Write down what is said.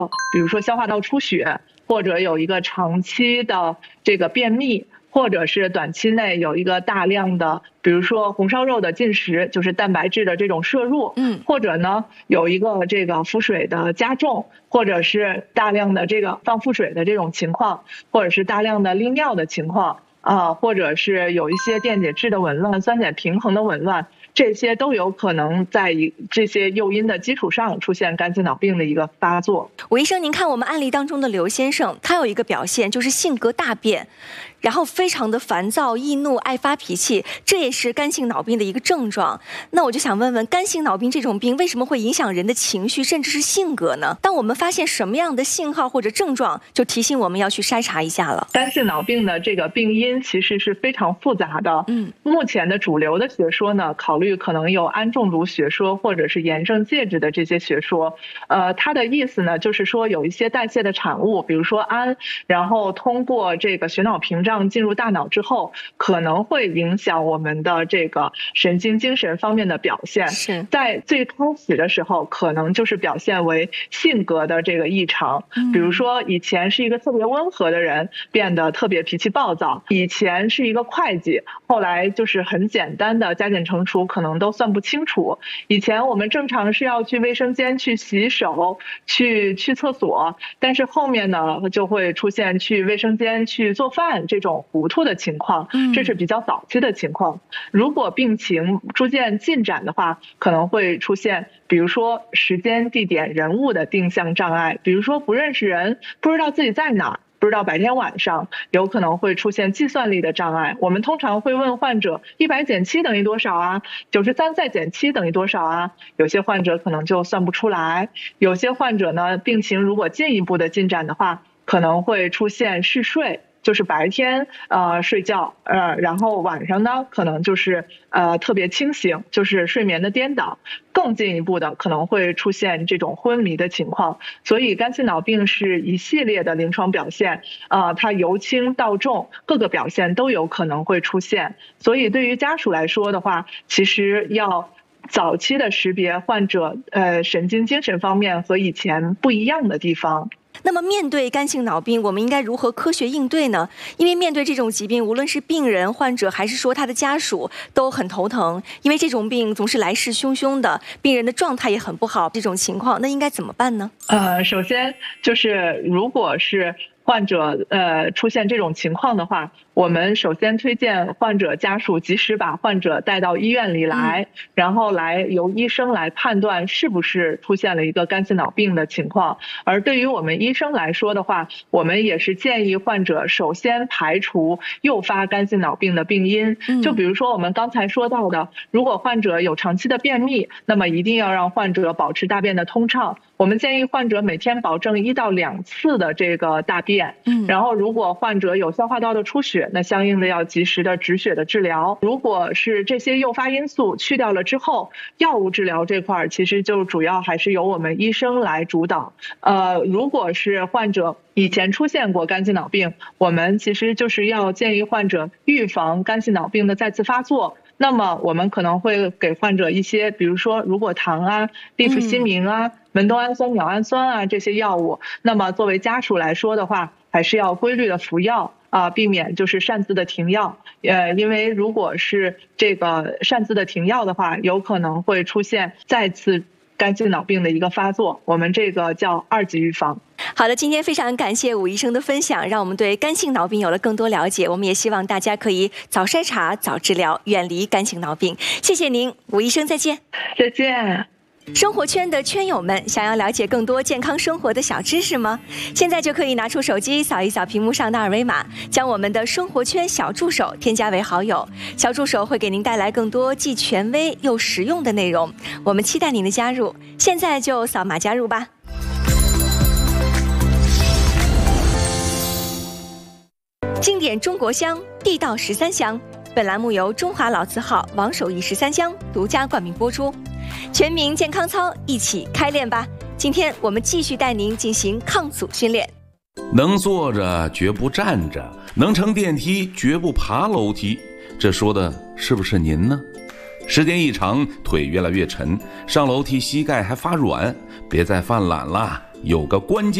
比如说消化道出血，或者有一个长期的这个便秘，或者是短期内有一个大量的，比如说红烧肉的进食，就是蛋白质的这种摄入，或者呢有一个这个腹水的加重，或者是大量的这个放腹水的这种情况，或者是大量的利尿的情况或者是有一些电解质的紊乱、酸碱平衡的紊乱。这些都有可能在这些诱因的基础上出现肝性脑病的一个发作。 吴医生，您看我们案例当中的刘先生，他有一个表现就是性格大变，然后非常的烦躁、易怒、爱发脾气，这也是肝性脑病的一个症状。那我就想问问，肝性脑病这种病为什么会影响人的情绪甚至是性格呢？当我们发现什么样的信号或者症状，就提醒我们要去筛查一下了。 肝性脑病的这个病因其实是非常复杂的。目前的主流的学说呢，考虑可能有氨中毒学说或者是炎症介质的这些学说。它的意思呢，就是说有一些代谢的产物，比如说氨，然后通过这个血脑屏障进入大脑之后，可能会影响我们的这个神经精神方面的表现。 是在最开始的时候，可能就是表现为性格的这个异常，比如说以前是一个特别温和的人，变得特别脾气暴躁；以前是一个会计，后来就是很简单的加减乘除可能都算不清楚；以前我们正常是要去卫生间去洗手、去厕所，但是后面呢就会出现去卫生间去做饭这种糊涂的情况，这是比较早期的情况。如果病情逐渐进展的话，可能会出现比如说时间、地点、人物的定向障碍，比如说不认识人，不知道自己在哪儿，不知道白天晚上，有可能会出现计算力的障碍。我们通常会问患者100减7等于多少啊？93再减7等于多少啊？有些患者可能就算不出来，有些患者呢，病情如果进一步的进展的话，可能会出现嗜睡，就是白天睡觉然后晚上呢可能就是特别清醒，就是睡眠的颠倒。更进一步的可能会出现这种昏迷的情况。所以肝性脑病是一系列的临床表现它由轻到重，各个表现都有可能会出现。所以对于家属来说的话，其实要早期的识别患者神经精神方面和以前不一样的地方。 那么面对肝性脑病，我们应该如何科学应对呢？因为面对这种疾病，无论是病人、患者还是说他的家属都很头疼，因为这种病总是来势汹汹的，病人的状态也很不好，这种情况那应该怎么办呢？ 首先就是如果是患者出现这种情况的话，我们首先推荐患者家属及时把患者带到医院里来，然后由医生来判断是不是出现了一个肝性脑病的情况。而对于我们医生来说的话，我们也是建议患者首先排除诱发肝性脑病的病因。就比如说我们刚才说到的，如果患者有长期的便秘，那么一定要让患者保持大便的通畅。我们建议患者每天保证1到2次的这个大便。然后如果患者有消化道的出血，那相应的要及时的止血的治疗。如果是这些诱发因素去掉了之后，药物治疗这块其实就主要还是由我们医生来主导。如果是患者以前出现过肝性脑病，我们其实就是要建议患者预防肝性脑病的再次发作。那么我们可能会给患者一些，比如说如果糖啊、利福西明啊、门多氨酸、鸟氨酸啊这些药物。那么作为家属来说的话，还是要规律的服药避免就是擅自的停药。因为如果是这个擅自的停药的话，有可能会出现再次肝性脑病的一个发作，我们这个叫2级预防。 好的，今天非常感谢吴医生的分享，让我们对肝性脑病有了更多了解。我们也希望大家可以早筛查、早治疗，远离肝性脑病。谢谢您，吴医生，再见。 再见。 生活圈的圈友们，想要了解更多健康生活的小知识吗？现在就可以拿出手机扫一扫屏幕上的二维码，将我们的生活圈小助手添加为好友。小助手会给您带来更多既权威又实用的内容，我们期待您的加入。现在就扫码加入吧。经典中国香，地道13香。本栏目由中华老字号王守义13香独家冠名播出。全民健康操，一起开练吧！今天我们继续带您进行抗阻训练。 能坐着绝不站着，能乘电梯绝不爬楼梯，这说的是不是您呢？时间一长，腿越来越沉，上楼梯膝盖还发软，别再犯懒了， 有个关键